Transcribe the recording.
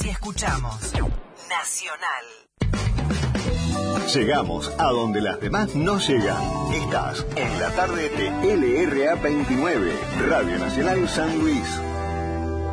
que escuchamos. Nacional. Llegamos a donde las demás no llegan. Estás en la tarde de LRA 29, Radio Nacional San Luis.